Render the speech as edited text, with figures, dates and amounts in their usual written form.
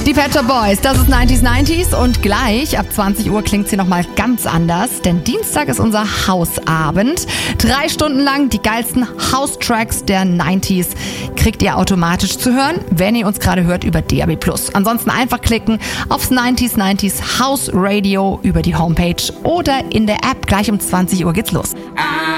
Die Pet Shop Boys, das ist 90s und gleich ab 20 Uhr klingt sie nochmal ganz anders, denn Dienstag ist unser Hausabend. 3 Stunden lang die geilsten House-Tracks der 90s kriegt ihr automatisch zu hören, wenn ihr uns gerade hört über DAB+. Ansonsten einfach klicken aufs 90s House Radio über die Homepage oder in der App. Gleich um 20 Uhr geht's los.